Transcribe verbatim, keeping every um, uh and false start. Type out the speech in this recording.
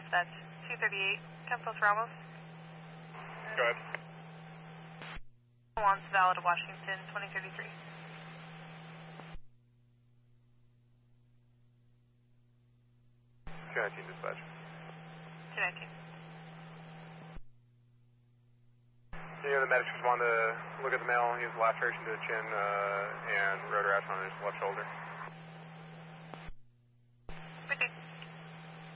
dispatch. two thirty-eight, Campos Ramos. Go ahead. Wants valid Washington, twenty thirty-three. two nineteen dispatch. two nineteen. Any other medics just wanted to look at the male? He has laceration to the chin uh, and rotor action on his left shoulder.